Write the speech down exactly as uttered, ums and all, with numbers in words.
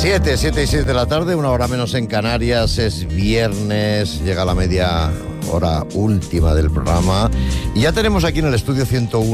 Siete, siete y seis de la tarde, una hora menos en Canarias, es viernes, llega la media hora última del programa y ya tenemos aquí en el estudio ciento uno